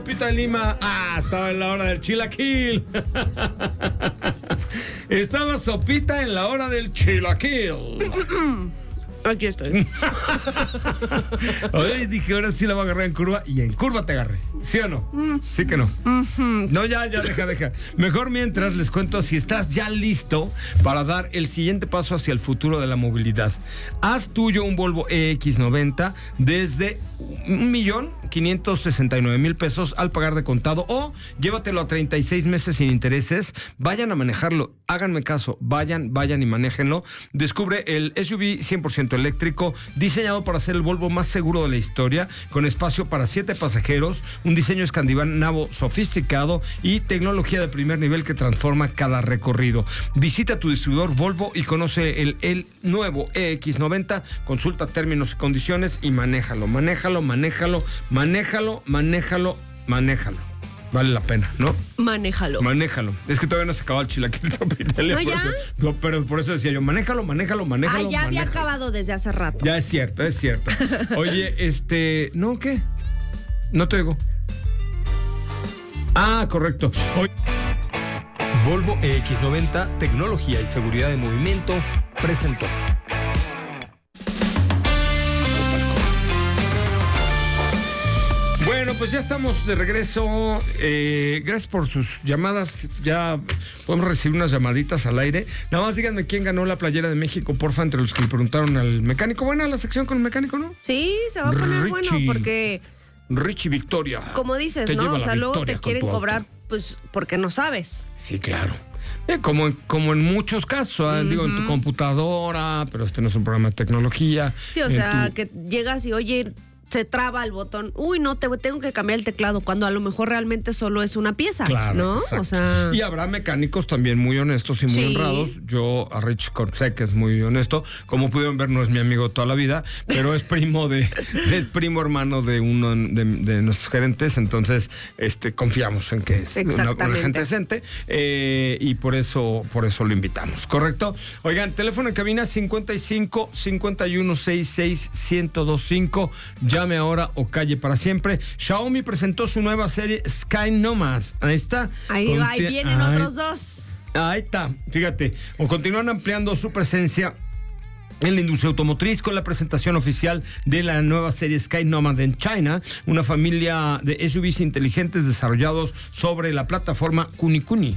Sopita de Lima. Estaba en la hora del chilaquil. Estaba Sopita en la hora del chilaquil. Aquí estoy. Oye, dije, ahora sí la voy a agarrar en curva. Y en curva te agarré. ¿Sí o no? Sí que no. No, ya, deja. Mejor mientras les cuento si estás ya listo para dar el siguiente paso hacia el futuro de la movilidad. Haz tuyo un Volvo EX90 desde 1,569,000 pesos al pagar de contado, o llévatelo a 36 meses sin intereses. Vayan a manejarlo. Háganme caso. Vayan y manéjenlo. Descubre el SUV 100% eléctrico, diseñado para ser el Volvo más seguro de la historia, con espacio para 7 pasajeros, un diseño escandinavo sofisticado y tecnología de primer nivel que transforma cada recorrido. Visita tu distribuidor Volvo y conoce el nuevo EX90, consulta términos y condiciones y manéjalo. Vale la pena, ¿no? Manéjalo. Es que todavía no se acabó el chilaquil Sopita. ¿No ya? Pero por eso decía yo, manéjalo. Ya había acabado desde hace rato. Ya es cierto. Oye, ¿no qué? No te oigo. Correcto. Volvo EX90, tecnología y seguridad de movimiento, presentó. Bueno, pues ya estamos de regreso. Gracias por sus llamadas. Ya podemos recibir unas llamaditas al aire. Nada más díganme quién ganó la playera de México, porfa, entre los que le preguntaron al mecánico. Buena la sección con el mecánico, ¿no? Sí, se va a poner bueno porque... Richie Victoria. Como dices, ¿no? O sea, luego te quieren cobrar, pues, porque no sabes. Sí, claro. Como en muchos casos, digo, en tu computadora, pero este no es un programa de tecnología. Sí, o sea, que llegas y, oye, se traba el botón. Uy, no, tengo que cambiar el teclado, cuando a lo mejor realmente solo es una pieza. Claro, ¿no? Exacto. O sea... Y habrá mecánicos también muy honestos y muy honrados. Yo a Rich sé que es muy honesto. Como pudieron ver, no es mi amigo toda la vida, pero es primo hermano de uno de nuestros gerentes. Entonces, confiamos en que es una gente decente. Y por eso lo invitamos, ¿correcto? Oigan, teléfono en cabina 55 51 66 1025. Llame ahora o calle para siempre. Xiaomi presentó su nueva serie Sky Nomads. Ahí está. Ahí vienen otros dos. Ahí está. Fíjate. Continúan ampliando su presencia en la industria automotriz con la presentación oficial de la nueva serie Sky Nomad en China, una familia de SUVs inteligentes desarrollados sobre la plataforma Kunlun.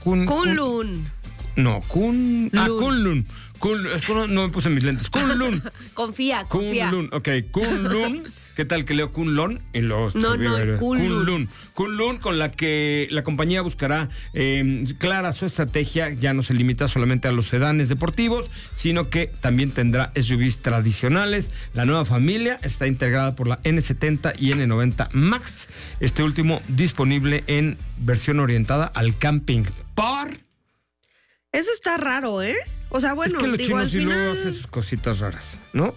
No, Kunlun. No me puse mis lentes. Kunlun. Confía. Kunlun, ok. Kunlun. ¿Qué tal que leo Kunlun? Y luego Kunlun. Kunlun, con la que la compañía buscará clara su estrategia. Ya no se limita solamente a los sedanes deportivos, sino que también tendrá SUVs tradicionales. La nueva familia está integrada por la N70 y N90 Max. Este último disponible en versión orientada al camping. Eso está raro, ¿eh? O sea, bueno, es que los chinos sí final... luego hacen sus cositas raras, ¿no?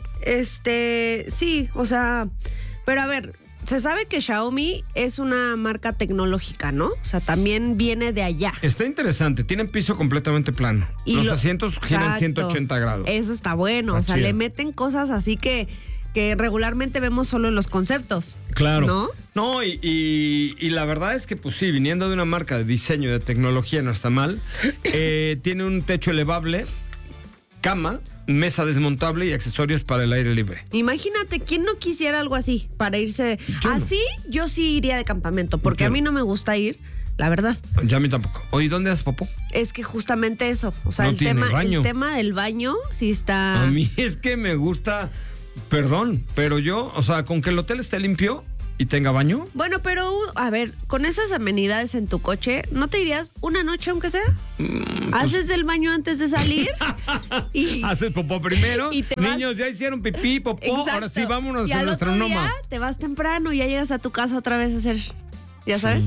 Sí, o sea, pero a ver, se sabe que Xiaomi es una marca tecnológica, ¿no? O sea, también viene de allá. Está interesante, tienen piso completamente plano. Y los asientos giran 180 grados. Eso está bueno, está chido. Le meten cosas así que regularmente vemos solo en los conceptos. Claro. ¿No? No, y la verdad es que, pues sí, viniendo de una marca de diseño y de tecnología no está mal. Tiene un techo elevable, cama, mesa desmontable y accesorios para el aire libre. Imagínate, ¿quién no quisiera algo así para irse? Yo sí iría de campamento, porque a mí no me gusta ir, la verdad. Ya a mí tampoco. Oye, ¿dónde haces popó? Es que justamente eso, o sea, no el tiene baño. El tema del baño sí está... A mí es que me gusta, perdón, pero yo, o sea, con que el hotel esté limpio y tenga baño. Bueno, pero, a ver, con esas amenidades en tu coche, ¿no te irías una noche aunque sea? ¿Haces el baño antes de salir? Haces popó primero. Niños, ya hicieron pipí, popó. Exacto. Ahora sí, vámonos a nuestra noma. Te vas temprano y ya llegas a tu casa otra vez a hacer... ¿Ya sabes?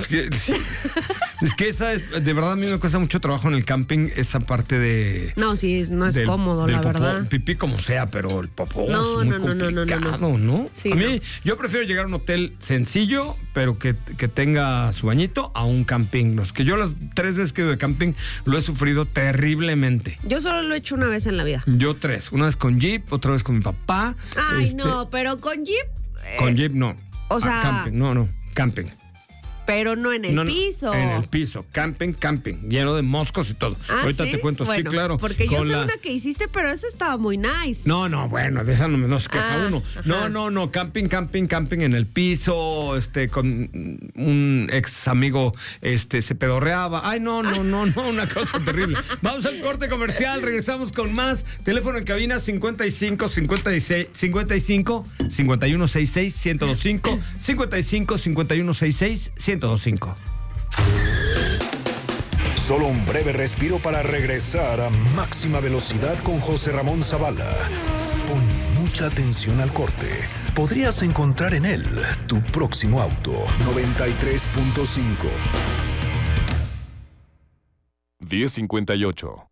Es que esa es, de verdad, a mí me cuesta mucho trabajo en el camping esa parte de... No, sí, no es cómodo, la popó, verdad. Pipí como sea, pero el popó es muy complicado, ¿no? Sí, a mí, yo prefiero llegar a un hotel sencillo, pero que tenga su bañito, a un camping. Que yo las 3 veces que he ido de camping lo he sufrido terriblemente. Yo solo lo he hecho una vez en la vida. Yo 3. Una vez con Jeep, otra vez con mi papá. Ay, no, pero con Jeep... Con Jeep no. O sea... Camping, no, camping. Pero no en el piso. En el piso, camping, lleno de moscos y todo. Ahorita ¿sí? te cuento, bueno, sí, claro. Porque yo sé una que hiciste, pero esa estaba muy nice. No, bueno, de esa no se queja uno. Ajá. No, camping en el piso, con un ex amigo, se pedorreaba. Ay, no, una cosa terrible. Vamos al corte comercial, regresamos con más. Teléfono en cabina 55 51 66 1025, 55 51 66 1025. Solo un breve respiro para regresar a máxima velocidad con José Ramón Zavala. Pon mucha atención al corte. Podrías encontrar en él tu próximo auto. 93.5. 10:58.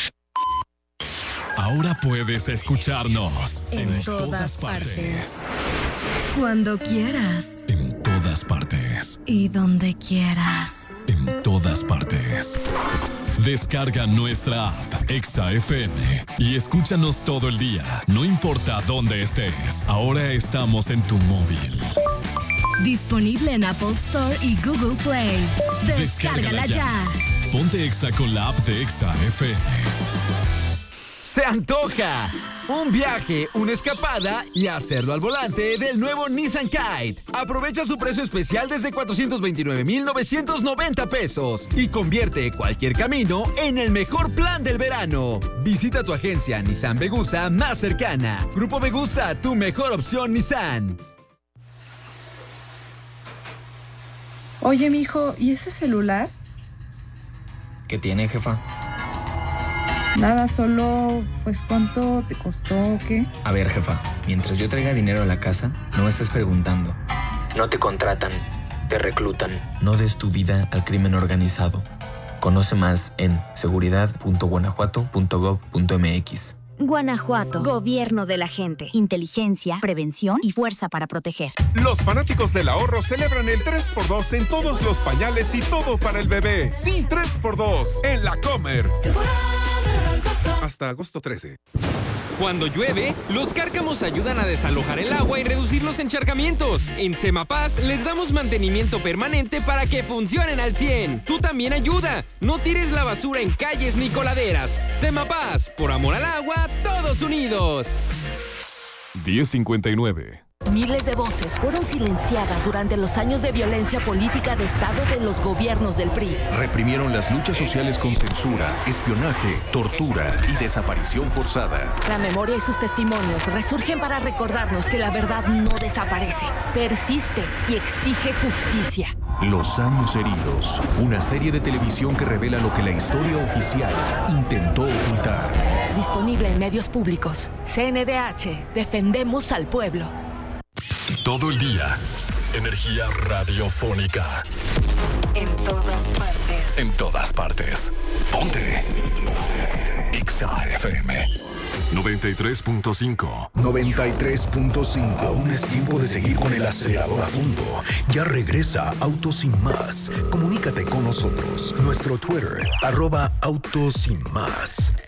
Ahora puedes escucharnos en todas partes. Cuando quieras. En todas partes. Y donde quieras. En todas partes. Descarga nuestra app Exa FM y escúchanos todo el día, no importa dónde estés. Ahora estamos en tu móvil. Disponible en Apple Store y Google Play. Descárgala ya. Ponte Exa con la app de Exa FM. ¡Se antoja! Un viaje, una escapada y hacerlo al volante del nuevo Nissan Kite. Aprovecha su precio especial desde 429,990 pesos y convierte cualquier camino en el mejor plan del verano. Visita tu agencia Nissan Vegusa más cercana. Grupo Vegusa, tu mejor opción Nissan. Oye, mijo, ¿y ese celular? ¿Qué tiene, jefa? Nada, solo, pues, ¿cuánto te costó o qué? A ver, jefa, mientras yo traiga dinero a la casa, no estés preguntando. No te contratan, te reclutan. No des tu vida al crimen organizado. Conoce más en seguridad.guanajuato.gov.mx. Guanajuato, gobierno de la gente, inteligencia, prevención y fuerza para proteger. Los fanáticos del ahorro celebran el 3x2 en todos los pañales y todo para el bebé. Sí, 3x2 en La Comer. Hasta agosto 13. Cuando llueve, los cárcamos ayudan a desalojar el agua y reducir los encharcamientos. En Semapaz les damos mantenimiento permanente para que funcionen al 100. Tú también ayuda. No tires la basura en calles ni coladeras. Semapaz, por amor al agua, todos unidos. 10:59. Miles de voces fueron silenciadas durante los años de violencia política de Estado de los gobiernos del PRI. Reprimieron las luchas sociales con censura, espionaje, tortura y desaparición forzada. La memoria y sus testimonios resurgen para recordarnos que la verdad no desaparece, persiste y exige justicia. Los años heridos, una serie de televisión que revela lo que la historia oficial intentó ocultar. Disponible en medios públicos. CNDH, defendemos al pueblo. Todo el día, energía radiofónica. En todas partes. En todas partes. Ponte. Exa FM 93.5. 93.5. Aún es tiempo de seguir con el acelerador a fondo. Ya regresa Autos Sin Más. Comunícate con nosotros. Nuestro Twitter, @Autos Sin Más.